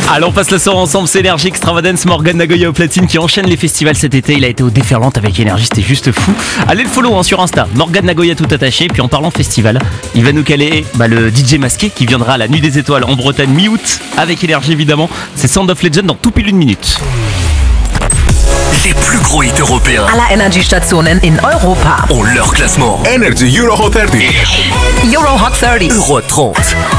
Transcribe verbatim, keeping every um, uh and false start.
Allez, on passe la soirée ensemble, c'est Énergie Extravagance, Morgan Nagoya au platine qui enchaîne les festivals cet été. Il a été au Déferlante avec Énergie, c'était juste fou. Allez le follow hein, sur Insta, Morgan Nagoya tout attaché. Puis en parlant festival, il va nous caler bah, le D J masqué qui viendra à la Nuit des Étoiles en Bretagne mi-août avec Énergie évidemment. C'est Sound of Legend dans tout pile une minute. Les plus gros hits européens aller Energiestationen in Europa ont leur classement. Energy Euro Hot trente. Euro Hot trente Euro trente.